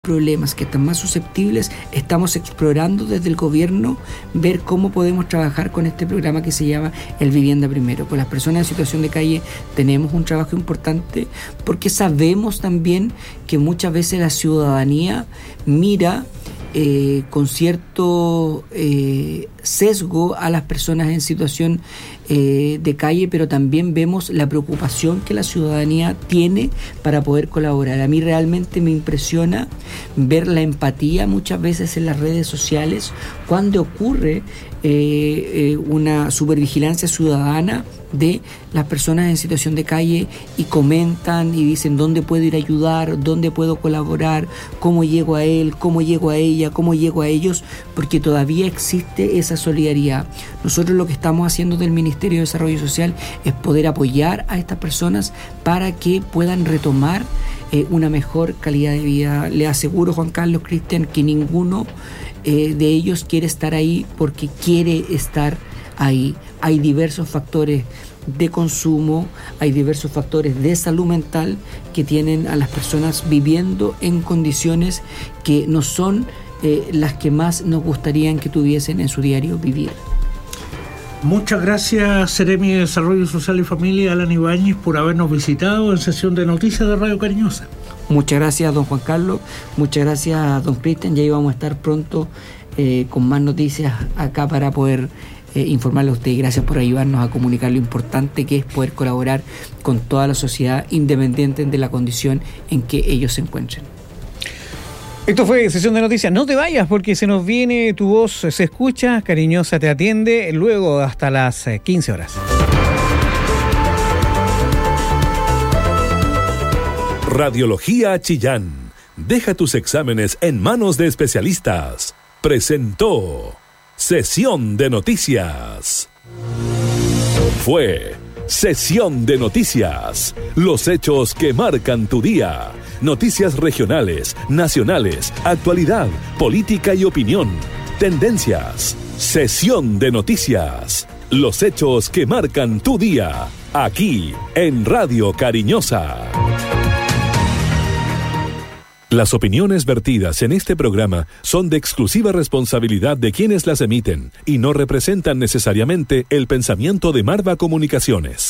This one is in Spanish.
problemas que están más susceptibles, estamos explorando desde el gobierno ver cómo podemos trabajar con este programa que se llama El Vivienda Primero. Con las personas en situación de calle tenemos un trabajo importante porque sabemos también que muchas veces la ciudadanía mira con cierto sesgo a las personas en situación de calle, pero también vemos la preocupación que la ciudadanía tiene para poder colaborar. A mí realmente me impresiona ver la empatía muchas veces en las redes sociales cuando ocurre una supervigilancia ciudadana de las personas en situación de calle y comentan y dicen dónde puedo ir a ayudar, dónde puedo colaborar, cómo llego a él, cómo llego a ella, cómo llego a ellos, porque todavía existe esa solidaridad. Nosotros lo que estamos haciendo del Ministerio de Desarrollo Social es poder apoyar a estas personas para que puedan retomar una mejor calidad de vida. Le aseguro, Juan Carlos, Cristian, que ninguno de ellos quiere estar ahí porque quiere estar ahí. Hay diversos factores de consumo, hay diversos factores de salud mental que tienen a las personas viviendo en condiciones que no son las que más nos gustaría que tuviesen en su diario vivir. Muchas gracias, Seremi de Desarrollo Social y Familia, Alan Ibáñez, por habernos visitado en sesión de noticias de Radio Cariñosa. Muchas gracias, don Juan Carlos. Muchas gracias, don Cristian. Ya íbamos a estar pronto con más noticias acá para poder informarle a usted. Gracias por ayudarnos a comunicar lo importante que es poder colaborar con toda la sociedad, independiente de la condición en que ellos se encuentren. Esto fue Sesión de Noticias. No te vayas porque se nos viene Tu Voz Se Escucha, Cariñosa te atiende, luego hasta las 15 horas. Radiología Chillán. Deja tus exámenes en manos de especialistas. Presentó Sesión de Noticias. Fue Sesión de Noticias. Los hechos que marcan tu día. Noticias regionales, nacionales, actualidad, política y opinión. Tendencias. Sesión de Noticias. Los hechos que marcan tu día. Aquí, en Radio Cariñosa. Las opiniones vertidas en este programa son de exclusiva responsabilidad de quienes las emiten y no representan necesariamente el pensamiento de Marva Comunicaciones.